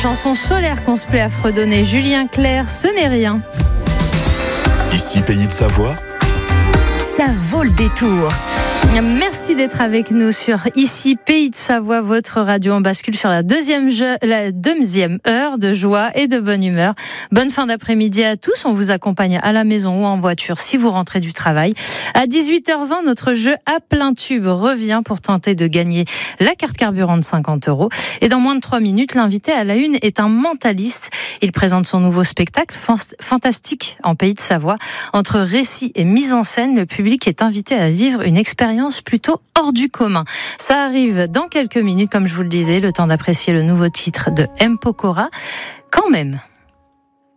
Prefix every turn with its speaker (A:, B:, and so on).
A: chanson solaire qu'on se plaît à fredonner. Julien Clerc, ce n'est rien.
B: Ici, Pays de Savoie.
C: Ça vaut le détour.
A: Merci d'être avec nous sur Ici Pays de Savoie, votre radio. On bascule sur la deuxième heure de joie et de bonne humeur. Bonne fin d'après-midi à tous. On vous accompagne à la maison ou en voiture si vous rentrez du travail. À 18h20, notre jeu à plein tube revient pour tenter de gagner la carte carburant de 50 €. Et dans moins de 3 minutes, l'invité à la une est un mentaliste. Il présente son nouveau spectacle fantastique en Pays de Savoie. Entre récit et mise en scène, le public est invité à vivre une expérience plutôt hors du commun. Ça arrive dans quelques minutes, comme je vous le disais, le temps d'apprécier le nouveau titre de M. Pokora. Quand même.